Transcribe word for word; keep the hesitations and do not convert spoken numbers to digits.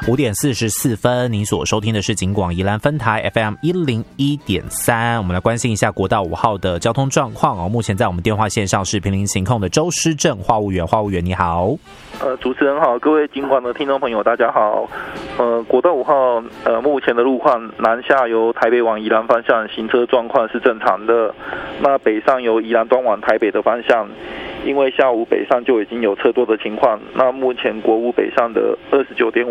五点四十四分，您所收听的是警广宜兰分台 F M 一零一点三。我们来关心一下国道五号的交通状况哦。目前在我们电话线上是坪林行控的周诗正话务员，话务员你好。 呃，主持人好，各位警广的听众朋友大家好。呃，国道五号呃目前的路况，南下由台北往宜兰方向行车状况是正常的，那北上由宜兰端往台北的方向，因为下午北上就已经有车多的情况，那目前国五北上的二十九点五